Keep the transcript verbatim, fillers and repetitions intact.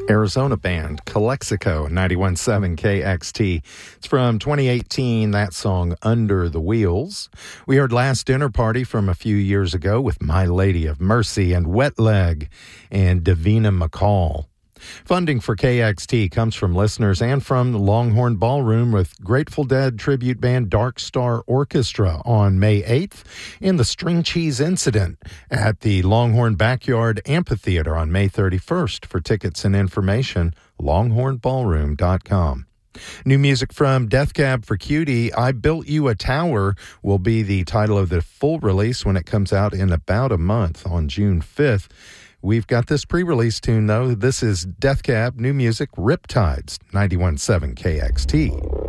Arizona band Calexico, ninety-one point seven K X T. It's from twenty eighteen, that song Under the Wheels. We heard Last Dinner Party from a few years ago with My Lady of Mercy and Wet Leg and Davina McCall. Funding for K X T comes from listeners and from the Longhorn Ballroom with Grateful Dead tribute band Dark Star Orchestra on May eighth and the String Cheese Incident at the Longhorn Backyard Amphitheater on May thirty-first. For tickets and information, longhorn ballroom dot com. New music from Death Cab for Cutie, I Built You a Tower, will be the title of the full release when it comes out in about a month on June fifth. We've got this pre-release tune, though. This is Death Cab, new music, Riptides, ninety-one point seven K X T.